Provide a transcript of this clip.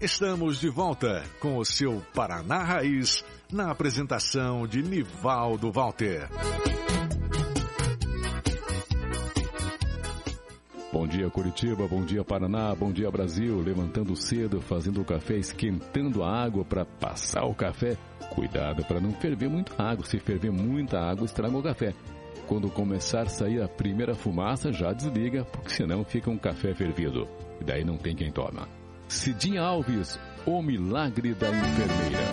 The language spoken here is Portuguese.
Estamos de volta com o seu Paraná Raiz, na apresentação de Nivaldo Walter. Bom dia, Curitiba, bom dia, Paraná, bom dia, Brasil. Levantando cedo, fazendo o café, esquentando a água para passar o café. Cuidado para não ferver muita água. Se ferver muita água, estraga o café. Quando começar a sair a primeira fumaça, já desliga, porque senão fica um café fervido. E daí não tem quem toma. Cidinha Alves, o milagre da enfermeira.